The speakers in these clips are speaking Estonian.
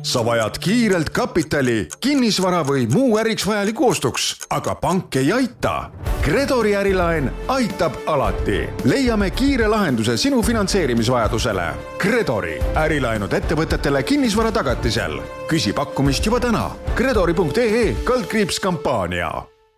Sa vajad kiirelt kapitali, kinnisvara või muu äriks vajaliku ostuks, aga pank ei aita. Credori ärilaen aitab alati. Leiame kiire lahenduse sinu finantseerimisvajadusele. Credori ärilaenud ettevõtetele kinnisvara tagatisel. Küsi pakkumist juba täna. Credori.ee/kampaania.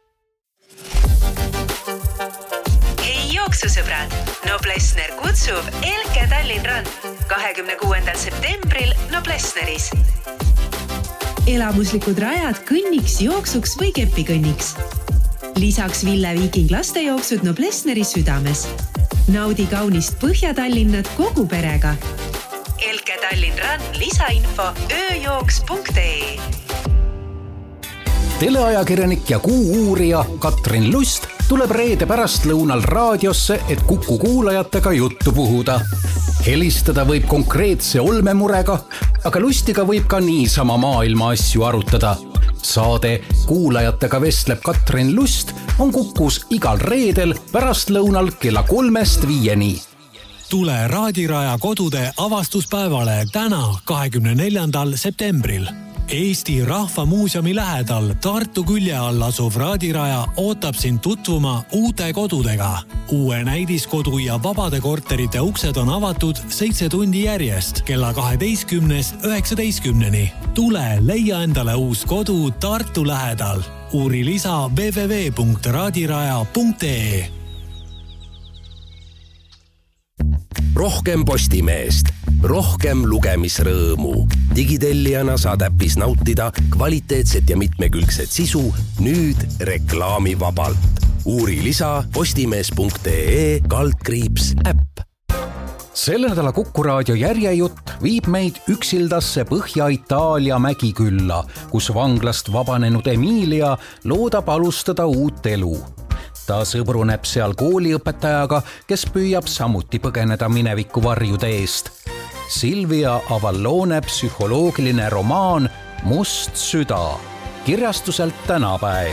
Hei jooksusõbrad! Noblessner kutsub Elke Tallinn Run 26. septembril Noblessneris. Elamuslikud rajad kõnniks, jooksuks või kepikõnniks. Lisaks Ville Viiking lastejooksud Noblessneri südames. Naudi kaunist Põhja-Tallinnat kogu perega. Elke Tallinn Run lisainfo ööjooks.ee. Teleajakirjanik ja kuu-uurija Katrin Lust tuleb reede pärastlõunal raadiosse, et Kuku kuulajatega juttu puhuda. Helistada võib konkreetse olmemurega, aga Lustiga võib ka niisama maailma asju arutada. Saade Kuulajatega vestleb Katrin Lust on Kukus igal reedel pärastlõunal kella 3-5. Tule Raadiraja kodude avastuspäevale täna 24. septembril. Eesti Rahvamuuseumi lähedal Tartu külje all asuv Raadiraja ootab sind tutvuma uute kodudega. Uue näidiskodu ja vabade korterite uksed on avatud 7 tundi järjest kella 12-19. Tule leia endale uus kodu Tartu lähedal. Uuri lisa www.raadiraja.ee. Rohkem Postimeest, rohkem lugemisrõõmu. Digitellijana saad äppis nautida kvaliteetset ja mitmekülgset sisu nüüd reklaamivabalt. Uuri lisa postimees.ee/äpp. Selle nädala Kuku raadio järjejutt viib meid üksildasse Põhja-Itaalia mägikülla, kus vanglast vabanenud Emilia loodab alustada uut elu. Ta sõbruneb seal kooliõpetajaga, kes püüab samuti põgeneda mineviku varjude eest. Silvia Avallone psühholoogiline romaan Must süda. Kirjastuselt Tänapäev.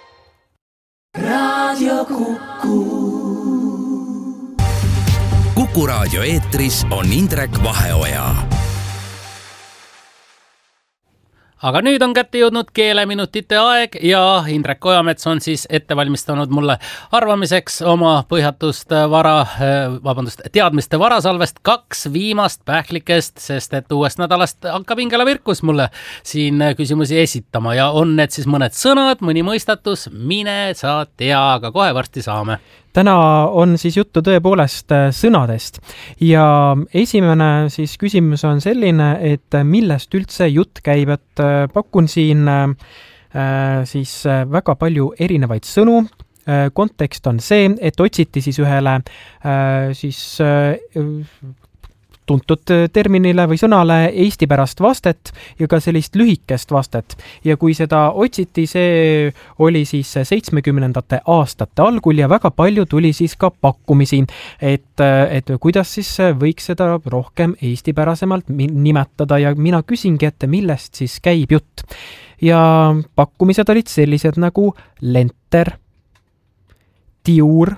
Radio Kuku. Kuku raadio eetris on Indrek Vaheoja. Aga nüüd on kätte jõudnud keeleminutite aeg ja Indrek Ojamets on siis ette valmistanud mulle arvamiseks oma teadmiste varasalvest 2 viimast pähklikest, sest et uuest nädalast hakkab Ingela Virkus mulle siin küsimusi esitama ja on need siis mõned sõnad, mõni mõistatus, mine sa tea, aga kohe varsti saame. Täna on siis juttu tõepoolest sõnadest ja esimene siis küsimus on selline, et millest üldse jutt käib, et pakun siin siis väga palju erinevaid sõnu. Kontekst on see, et otsiti siis ühele siis tuntud terminile või sõnale eesti pärast vastet ja ka sellist lühikest vastet. Ja kui seda otsiti, see oli siis 70. aastate algul ja väga palju tuli siis ka pakkumisi, et kuidas siis võiks seda rohkem eesti pärasemalt nimetada ja mina küsingi, et millest siis käib jutt. Ja pakkumised olid sellised nagu lenter, tiur,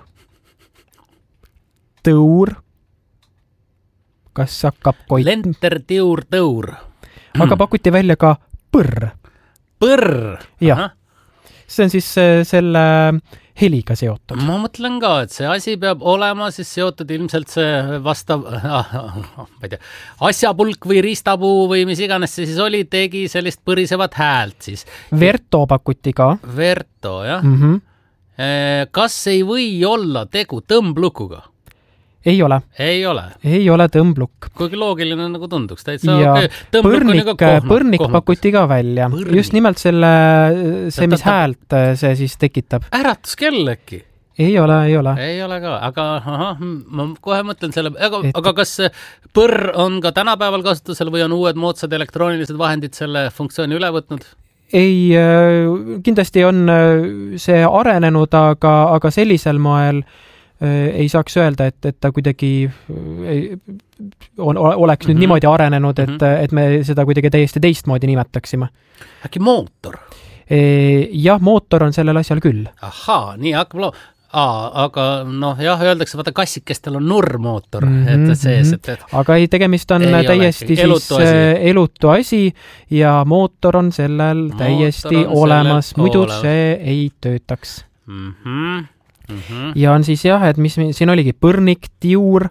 tõur, kas hakkab koit... Lenter, tiur, tõur. Aga pakuti välja ka põrr. Põrr? Jah. See on siis selle heliga seotud. Ma mõtlen ka, et see asi peab olema siis seotud ilmselt see vastav asjapulk või ristapuu või mis iganes see siis oli, tegi sellist põrisevat häält siis. Verto pakuti ka. Verto, jah. Kas ei või olla tegu tõmblukuga? Ei ole. Ei ole? Ei ole tõmbluk. Kuigi loogiline nagu tunduks. Täitsa ja okay. Põrnik pakuti ka välja. Põrnik. Just nimelt see, mis häält see siis tekitab. Äratuskell äkki? Ei ole. Ei ole ka, aga ma kohe mõtlen selle, aga kas põrr on ka tänapäeval kasutusel või on uued moodsad elektroonilised vahendid selle funktsiooni üle võtnud? Ei, kindlasti on see arenenud, aga sellisel moel ei saaks öelda, et ta kuidagi oleks nüüd niimoodi arenenud, et me seda kuidagi täiesti teistmoodi nimetaksime. Äkki mootor? Jah, mootor on sellel asjal küll. Ahaa, nii hakkab aga jah, öeldakse, vaata kassikestel on nurrmootor, et sees, et aga ei, tegemist on täiesti elutu asi ja mootor on sellel täiesti olemas, muidu see ei töötaks. Ja on siis jah, et mis siin oligi põrnik, tiur,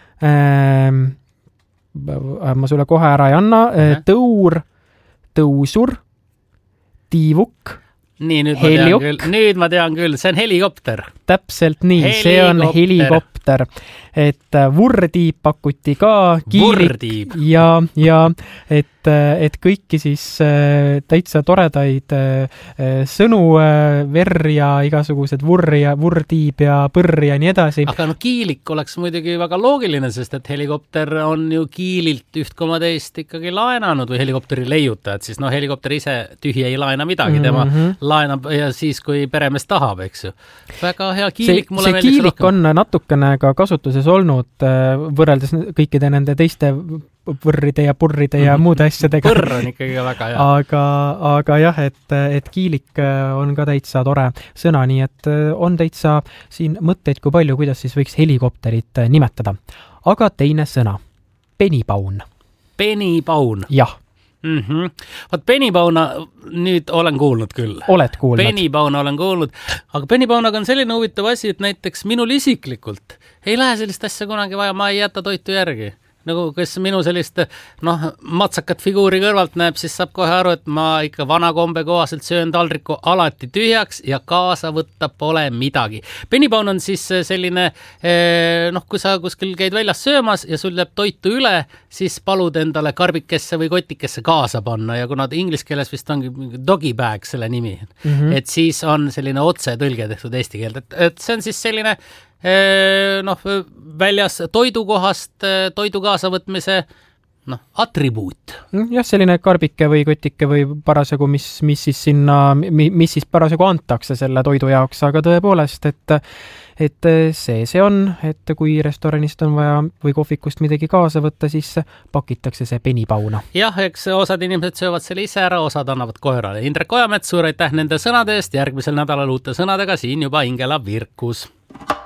ma sulle kohe ära ei anna, tõur, tõusur, tiivuk, nüüd ma tean küll, see on helikopter. Täpselt nii, see on helikopter. Et vurrtiib pakuti ka, kiilik ja et kõiki siis täitsa toredaid sõnu, verr ja igasugused vurrtiib ja põrr ja nii edasi. Aga kiilik oleks muidugi väga loogiline, sest et helikopter on ju kiililt 1,2 ikkagi laenanud või helikopteri leiutajad, siis helikopter ise tühi ei laena midagi, tema laenab ja siis, kui peremees tahab, eks ju. Väga hea kiilik, mulle meeldis rohkem. See kiilik on natukene ka kasutuses olnud võrreldes kõikide nende teiste võrride ja purride ja muude asjadega. Põrr on ikkagi väga hea. Aga jah, et kiilik on ka täitsa tore sõna, nii et on täitsa siin mõtteid kui palju, kuidas siis võiks helikopterit nimetada. Aga teine sõna, penipaun. Penipaun? Jah. Vaat penipauna nüüd olen kuulnud küll. Oled kuulnud? Penipauna olen kuulnud, aga penipaunaga on selline huvitav asi, et näiteks minul isiklikult ei lähe sellist asja kunagi vaja, ma ei jäta toitu järgi. Nagu kes minu sellist matsakat figuuri kõrvalt näeb, siis saab kohe aru, et ma ikka vana kombe kohaselt söön taldriku alati tühjaks ja kaasa võtta pole midagi. Penipaun on siis selline, kui sa kuskil käid väljas söömas ja sul jääb toitu üle, siis palud endale karbikesse või kotikesse kaasa panna ja kuna inglise keeles vist ongi doggy bag selle nimi, et siis on selline otse tõlge tehtud eesti keeld, et see on siis selline väljas toidukohast toidu kaasavõtmise atribuut. Jah, selline karbike või kotike või parasjagu, mis siis parasjagu antakse selle toidu jaoks, aga tõepoolest, et see on, et kui restoranist on vaja või kohvikust midagi kaasa võtta, siis pakitakse see penipauna. Jah, eks osad inimesed söövad selle ise ära, osad annavad koerale. Indrek Ojamets, suur aitäh nende sõnade eest, järgmisel nädalal uute sõnadega siin juba Ingela Virkus.